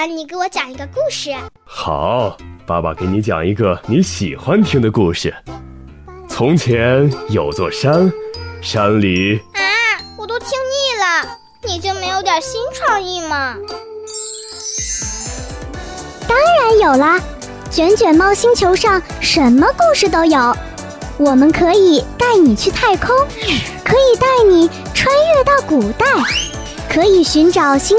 然你给我讲一个故事。 好，爸爸给你讲一个你喜欢听的故事。从前有座山，山里…… 我都听腻了，你就没有点新创意吗？ 当然有啦，卷卷猫星球上什么故事都有。我们可以带你去太空，可以带你穿越到古代，可以寻找新